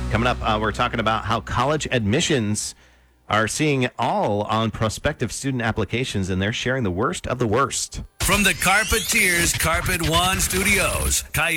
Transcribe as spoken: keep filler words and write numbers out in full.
Coming up, uh, we're talking about how college admissions are seeing all on prospective student applications, and they're sharing the worst of the worst. From the Carpeteers Carpet One Studios,